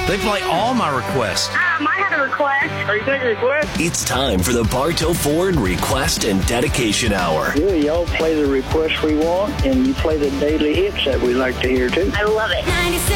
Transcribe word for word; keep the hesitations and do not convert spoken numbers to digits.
They play all my requests. Um, I have a request. Are you taking requests? It's time for the Bartow Ford Request and Dedication Hour. Really, y'all play the requests we want, and you play the daily hits that we like to hear, too. I love it.